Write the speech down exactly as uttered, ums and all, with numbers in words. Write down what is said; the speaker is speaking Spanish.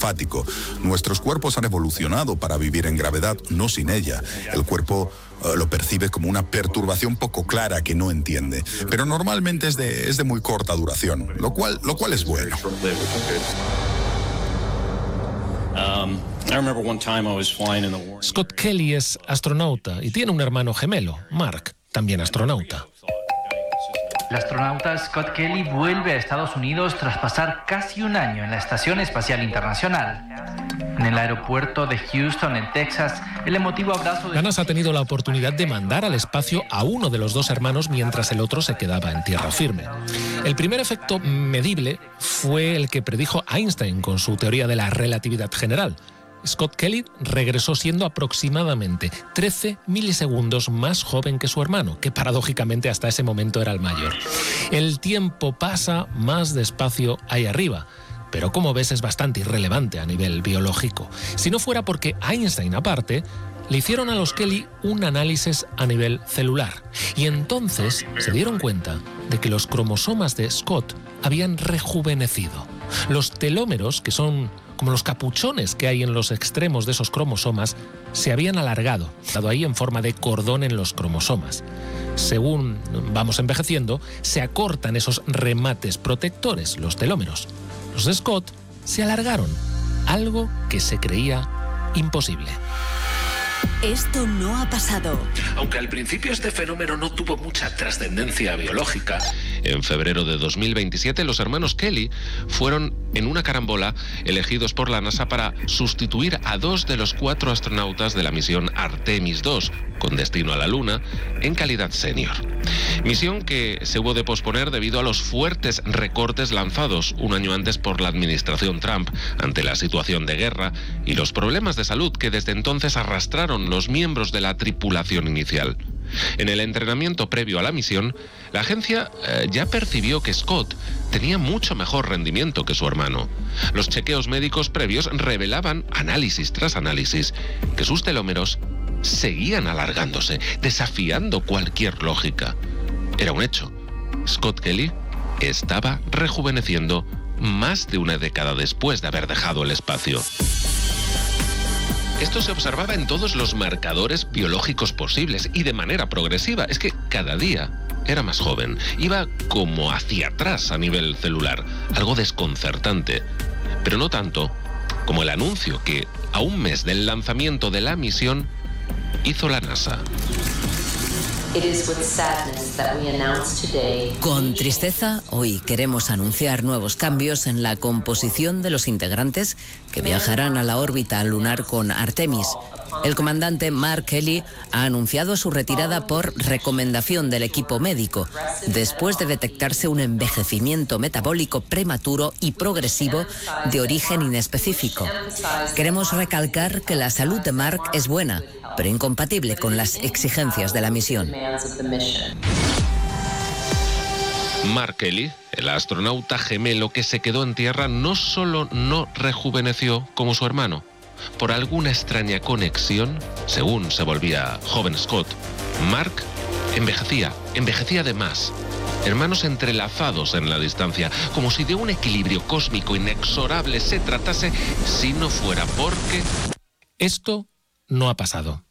linfático. Nuestros cuerpos han evolucionado para vivir en gravedad, no sin ella. El cuerpo uh, lo percibe como una perturbación poco clara que no entiende, pero normalmente es de, es de muy corta duración, lo cual, lo cual es bueno. Scott Kelly es astronauta y tiene un hermano gemelo, Mark, también astronauta. El astronauta Scott Kelly vuelve a Estados Unidos tras pasar casi un año en la Estación Espacial Internacional. En el aeropuerto de Houston, en Texas, el emotivo abrazo de... La NASA ha tenido la oportunidad de mandar al espacio a uno de los dos hermanos mientras el otro se quedaba en tierra firme. El primer efecto medible fue el que predijo Einstein con su teoría de la relatividad general. Scott Kelly regresó siendo aproximadamente trece milisegundos más joven que su hermano, que paradójicamente hasta ese momento era el mayor. El tiempo pasa más despacio ahí arriba, pero como ves es bastante irrelevante a nivel biológico. Si no fuera porque Einstein, aparte, le hicieron a los Kelly un análisis a nivel celular, y entonces se dieron cuenta de que los cromosomas de Scott habían rejuvenecido. Los telómeros, que son como los capuchones que hay en los extremos de esos cromosomas, se habían alargado, dado ahí en forma de cordón en los cromosomas. Según vamos envejeciendo, se acortan esos remates protectores, los telómeros. Los de Scott se alargaron, algo que se creía imposible. Esto no ha pasado. Aunque al principio este fenómeno no tuvo mucha trascendencia biológica, en febrero de dos mil veintisiete los hermanos Kelly fueron en una carambola elegidos por la NASA para sustituir a dos de los cuatro astronautas de la misión Artemis dos, con destino a la Luna, en calidad senior. Misión que se hubo de posponer debido a los fuertes recortes lanzados un año antes por la administración Trump ante la situación de guerra y los problemas de salud que desde entonces arrastraron los miembros de la tripulación inicial. En el entrenamiento previo a la misión, la agencia eh, ya percibió que Scott tenía mucho mejor rendimiento que su hermano. Los chequeos médicos previos revelaban, análisis tras análisis, que sus telómeros seguían alargándose, desafiando cualquier lógica. Era un hecho. Scott Kelly estaba rejuveneciendo más de una década después de haber dejado el espacio. Esto se observaba en todos los marcadores biológicos posibles y de manera progresiva. Es que cada día era más joven. Iba como hacia atrás a nivel celular, algo desconcertante. Pero no tanto como el anuncio que, a un mes del lanzamiento de la misión, hizo la NASA. Con tristeza, hoy queremos anunciar nuevos cambios en la composición de los integrantes que viajarán a la órbita lunar con Artemis. El comandante Mark Kelly ha anunciado su retirada por recomendación del equipo médico, después de detectarse un envejecimiento metabólico prematuro y progresivo de origen inespecífico. Queremos recalcar que la salud de Mark es buena, pero incompatible con las exigencias de la misión. Mark Kelly, el astronauta gemelo que se quedó en tierra, no solo no rejuveneció como su hermano. Por alguna extraña conexión, según se volvía joven Scott, Mark envejecía, envejecía de más. Hermanos entrelazados en la distancia, como si de un equilibrio cósmico inexorable se tratase, si no fuera porque... Esto no ha pasado.